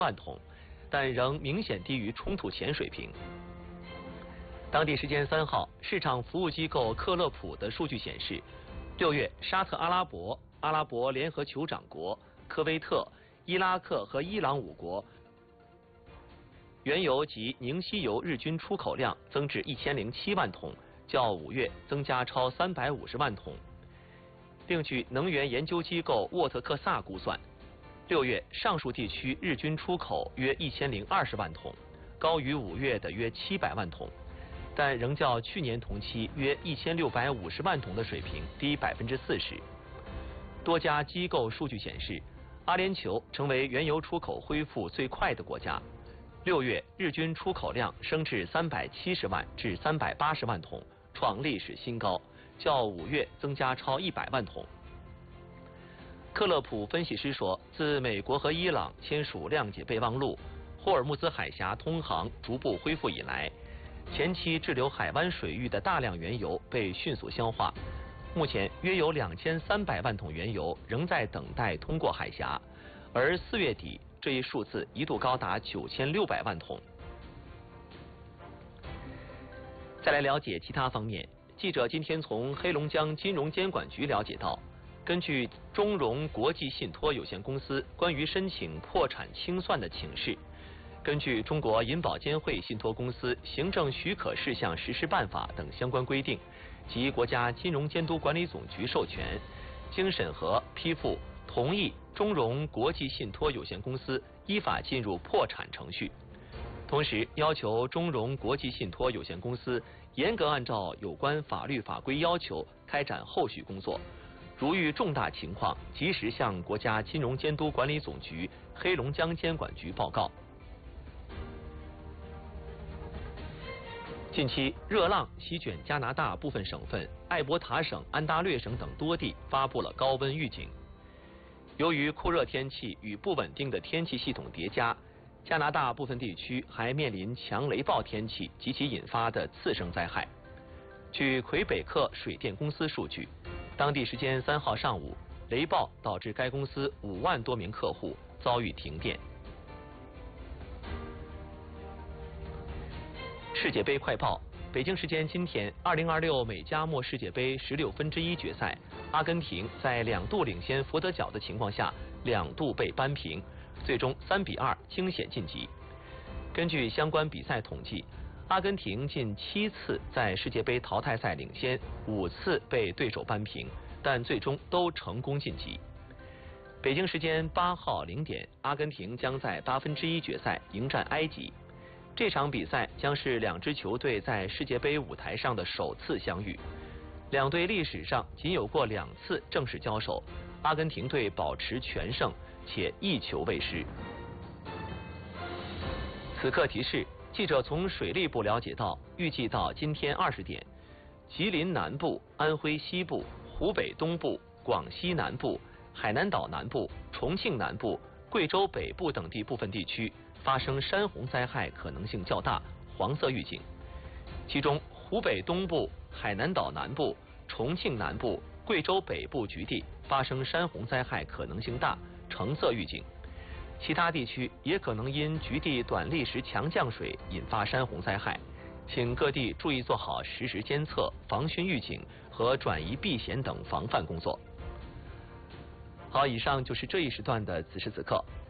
万桶，但仍明显低于冲突前水平。当地时间3号，市场服务机构克勒普的数据显示，6月沙特阿拉伯、阿拉伯联合酋长国、科威特、伊拉克和伊朗5国原油及凝稀油日均出口量增至1007万桶，较5月增加超350万桶。另据能源研究机构沃特克萨估算，6月上述地区日均出口约1020万桶，高于5月的约700万桶，但仍较去年同期约1650万桶的水平低40%。多家机构数据显示，阿联酋成为原油出口恢复最快的国家，6月日均出口量升至370万至380万桶，创历史新高，较5月增加超100万桶。克勒普分析师说，自美国和伊朗签署谅解备忘录，霍尔木兹海峡通航逐步恢复以来，前期滞留海湾水域的大量原油被迅速消化。目前约有2300万桶原油仍在等待通过海峡，而4月底这一数字一度高达9600万桶。再来了解其他方面，记者今天从黑龙江金融监管局了解到，根据中融国际信托有限公司关于申请破产清算的请示，根据中国银保监会信托公司行政许可事项实施办法等相关规定及国家金融监督管理总局授权，经审核批复同意中融国际信托有限公司依法进入破产程序，同时要求中融国际信托有限公司严格按照有关法律法规要求开展后续工作，如遇重大情况及时向国家金融监督管理总局黑龙江监管局报告。近期热浪席卷加拿大部分省份，艾伯塔省、安大略省等多地发布了高温预警。由于酷热天气与不稳定的天气系统叠加，加拿大部分地区还面临强雷暴天气及其引发的次生灾害。据魁北克水电公司数据，当地时间3号上午，雷暴导致该公司5万多名客户遭遇停电。世界杯快报：北京时间今天，2026美加墨世界杯16分之一决赛，阿根廷在2度领先佛得角的情况下，2度被扳平，最终3比2惊险晋级。根据相关比赛统计，阿根廷近7次在世界杯淘汰赛领先，5次被对手扳平，但最终都成功晋级。北京时间8号0点，阿根廷将在8分之一决赛迎战埃及。这场比赛将是2支球队在世界杯舞台上的首次相遇，两队历史上仅有过2次正式交手，阿根廷队保持全胜，且1球未失。此刻提示，记者从水利部了解到，预计到今天20点，吉林南部、安徽西部、湖北东部、广西南部、海南岛南部、重庆南部、贵州北部等地部分地区发生山洪灾害可能性较大，黄色预警。其中，湖北东部、海南岛南部、重庆南部、贵州北部局地发生山洪灾害可能性大，橙色预警。其他地区也可能因局地短历时强降水引发山洪灾害，请各地注意做好实时监测、防汛预警和转移避险等防范工作。好，以上就是这一时段的此时此刻。